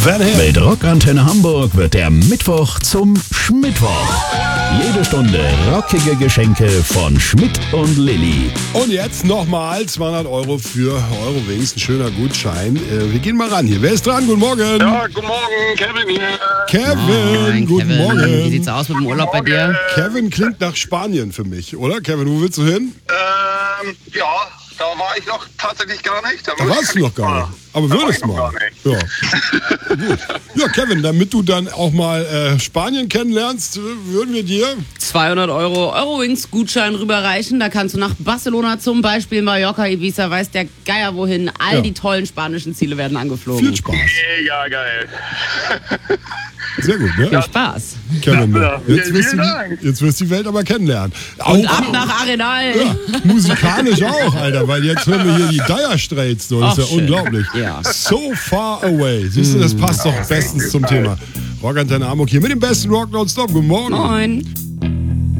Van Halen. Mit Rockantenne Hamburg wird der Mittwoch zum Schmittwoch. Jede Stunde rockige Geschenke von Schmidt und Lilly. Und jetzt nochmal 200 Euro für Eurowings, ein schöner Gutschein. Wir gehen mal ran hier. Wer ist dran? Guten Morgen. Ja, guten Morgen, Kevin hier. Kevin, Moin, guten Kevin. Morgen. Wie sieht's aus mit dem Urlaub bei dir? Kevin klingt nach Spanien für mich, oder? Kevin, wo willst du hin? Ja, da war ich noch tatsächlich gar nicht. Da warst du noch gar nicht. Aber Da war würdest ich noch mal. gar nicht. Ja. Gut. Ja, Kevin, damit du dann auch mal Spanien kennenlernst, würden wir dir 200 Euro Eurowings-Gutschein rüberreichen. Da kannst du nach Barcelona zum Beispiel, Mallorca, Ibiza, weiß der Geier wohin. All Ja. die tollen spanischen Ziele werden angeflogen. viel Spaß. Mega geil. Sehr gut, ne? Viel Spaß. Kevin, Ja, jetzt wirst, vielen Dank. jetzt wirst du die Welt aber kennenlernen. Und Auch- ab nach Arenal. Ja, musikalisch auch, Alter, weil jetzt hören wir hier die Dire Straits, so, das ist Ach, ja schön. unglaublich. Ja. So far away. Siehst du, das passt doch bestens zum Thema. Rockantenne Hamburg hier mit dem besten Rock nonstop. Guten Morgen. Moin.